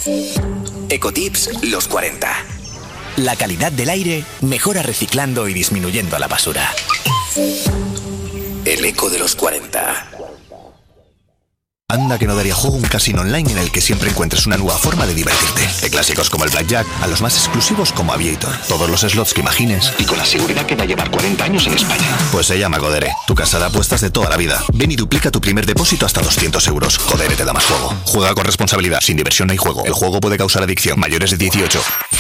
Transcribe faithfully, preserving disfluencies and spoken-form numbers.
Ecotips los cuarenta. La calidad del aire mejora reciclando y disminuyendo la basura. El eco de los cuarenta. Anda que no daría juego un casino online en el que siempre encuentres una nueva forma de divertirte. De clásicos como el Blackjack a los más exclusivos como Aviator. Todos los slots que imagines y con la seguridad que va a llevar cuarenta años en España. Pues se llama Codere, tu casa de apuestas de toda la vida. Ven y duplica tu primer depósito hasta doscientos euros. Codere te da más juego. Juega con responsabilidad, sin diversión no hay juego. El juego puede causar adicción. Mayores de dieciocho.